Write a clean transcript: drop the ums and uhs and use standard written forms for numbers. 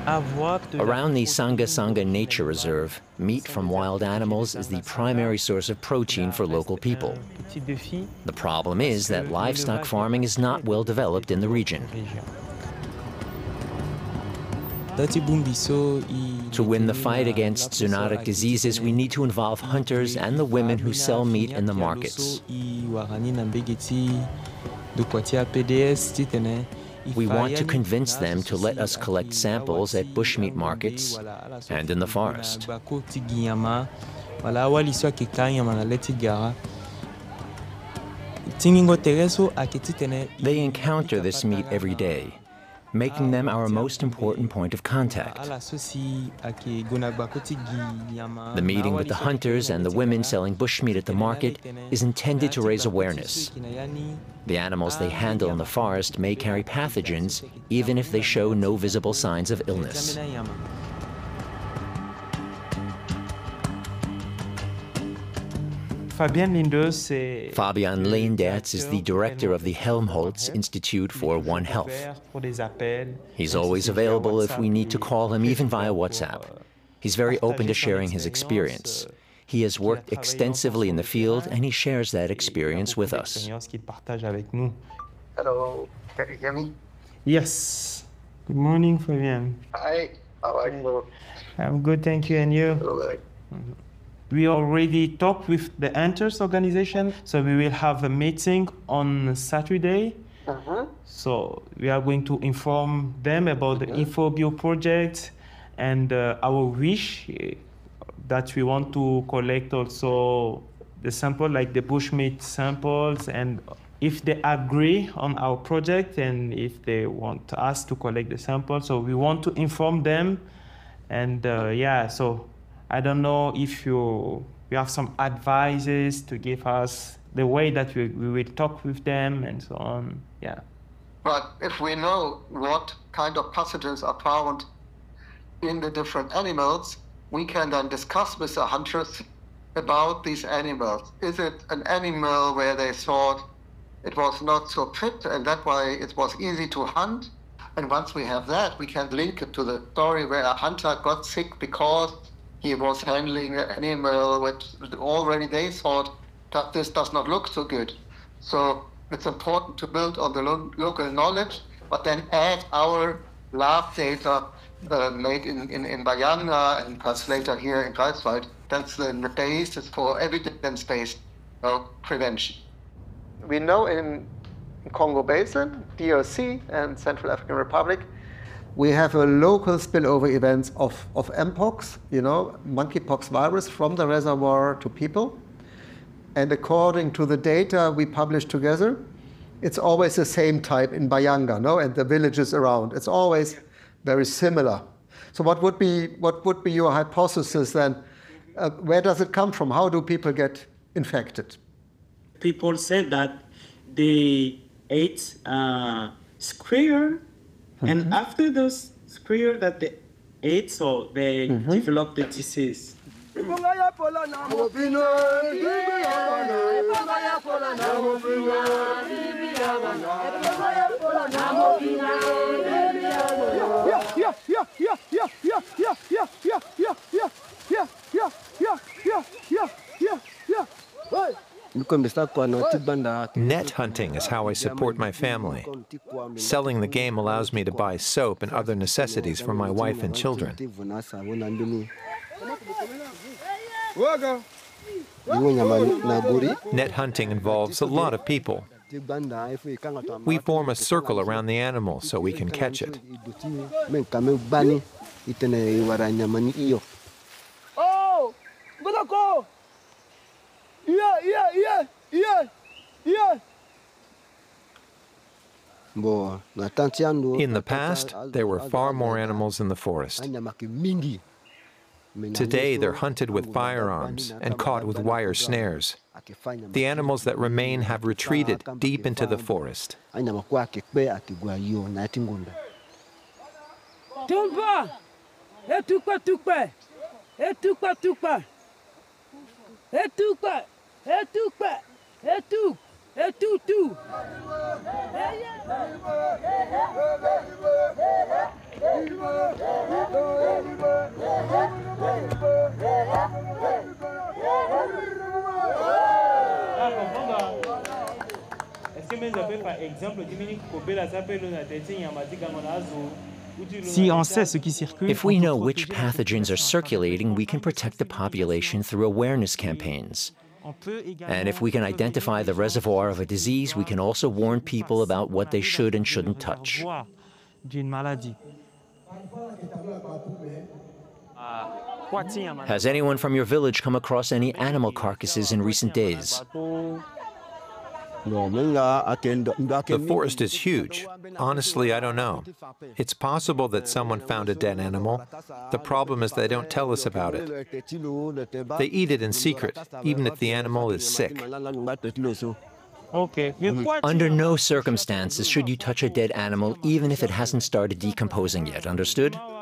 Around the Sanga Sanga Nature Reserve, meat from wild animals is the primary source of protein for local people. The problem is that livestock farming is not well developed in the region. To win the fight against zoonotic diseases, we need to involve hunters and the women who sell meat in the markets. We want to convince them to let us collect samples at bushmeat markets and in the forest. They encounter this meat every day, making them our most important point of contact. The meeting with the hunters and the women selling bushmeat at the market is intended to raise awareness. The animals they handle in the forest may carry pathogens, even if they show no visible signs of illness. Fabian Leendertz is the director of the Helmholtz Institute for One Health. He's always available if we need to call him, even via WhatsApp. He's very open to sharing his experience. He has worked extensively in the field, and he shares that experience with us. Hello, can you hear me? Yes. Good morning, Fabian. Hi, how are you? I'm good, thank you, and you? Good. We already talked with the Hunters organization, so we will have a meeting on Saturday. So we are going to inform them about the InfoBio project and our wish that we want to collect also the sample, like the bushmeat samples, and if they agree on our project and if they want us to collect the samples, so we want to inform them. And yeah, so I don't know if you have some advices to give us the way that we will talk with them and so on. Yeah. But if we know what kind of pathogens are found in the different animals, we can then discuss with the hunters about these animals. Is it an animal where they thought it was not so fit and that's why it was easy to hunt? And once we have that, we can link it to the story where a hunter got sick because he was handling an animal which already they thought that this does not look so good. So it's important to build on the local knowledge, but then add our lab data made in Bayanga and perhaps later here in Greifswald. That's the basis for evidence-based prevention. We know in Congo Basin, DRC, and Central African Republic, we have a local spillover events of Mpox, monkeypox virus from the reservoir to people. And according to the data we published together, it's always the same type in Bayanga, and the villages around. It's always very similar. So what would be your hypothesis then? Where does it come from? How do people get infected? People said that they ate squirrel, and after those squirrel that they ate, so they developed the disease. Net hunting is how I support my family. Selling the game allows me to buy soap and other necessities for my wife and children. Net hunting involves a lot of people. We form a circle around the animal so we can catch it. Oh, In the past, there were far more animals in the forest. Today, they're hunted with firearms and caught with wire snares. The animals that remain have retreated deep into the forest. Si on sait ce qui circule, If we know which pathogens are circulating, we can protect the population through awareness campaigns. And if we can identify the reservoir of a disease, we can also warn people about what they should and shouldn't touch. Has anyone from your village come across any animal carcasses in recent days? The forest is huge. Honestly, I don't know. It's possible that someone found a dead animal. The problem is they don't tell us about it. They eat it in secret, even if the animal is sick. Okay. Under no circumstances should you touch a dead animal, even if it hasn't started decomposing yet, understood?